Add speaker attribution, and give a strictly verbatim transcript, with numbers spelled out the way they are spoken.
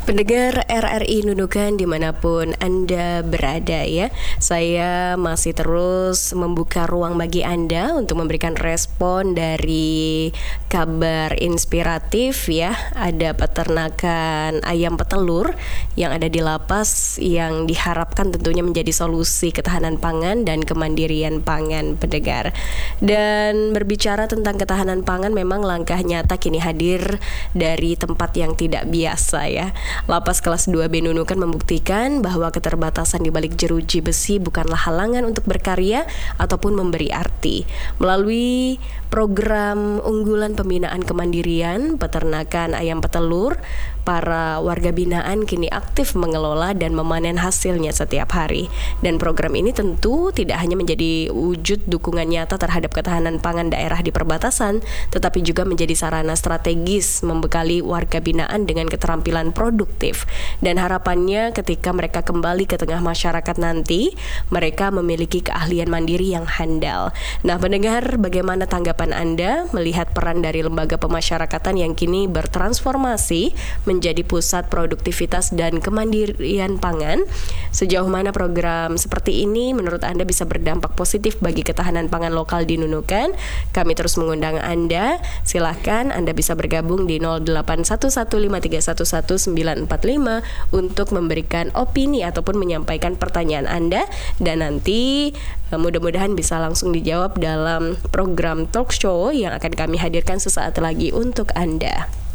Speaker 1: Pendengar R R I Nunukan dimanapun Anda berada ya, saya masih terus membuka ruang bagi Anda untuk memberikan respon dari kabar inspiratif ya. Ada peternakan ayam petelur yang ada di lapas yang diharapkan tentunya menjadi solusi ketahanan pangan dan kemandirian pangan, pendengar. Dan berbicara tentang ketahanan pangan, memang langkah nyata kini hadir dari tempat yang tidak biasa ya. Lapas kelas dua B Nunukan membuktikan bahwa keterbatasan di balik jeruji besi bukanlah halangan untuk berkarya ataupun memberi arti. Melalui program unggulan pembinaan kemandirian peternakan ayam petelur, para warga binaan kini aktif mengelola dan memanen hasilnya setiap hari. Dan program ini tentu tidak hanya menjadi wujud dukungan nyata terhadap ketahanan pangan daerah di perbatasan, tetapi juga menjadi sarana strategis membekali warga binaan dengan keterampilan produktif. Dan harapannya ketika mereka kembali ke tengah masyarakat nanti, mereka memiliki keahlian mandiri yang handal. Nah, pendengar, bagaimana tanggapan Anda melihat peran dari lembaga pemasyarakatan yang kini bertransformasi menjadi pusat produktivitas dan kemandirian pangan? Sejauh mana program seperti ini menurut Anda bisa berdampak positif bagi ketahanan pangan lokal di Nunukan? Kami terus mengundang Anda. Silahkan Anda bisa bergabung di nol delapan satu satu lima tiga satu satu sembilan empat lima untuk memberikan opini ataupun menyampaikan pertanyaan Anda, dan nanti mudah-mudahan bisa langsung dijawab dalam program talk show yang akan kami hadirkan sesaat lagi untuk Anda.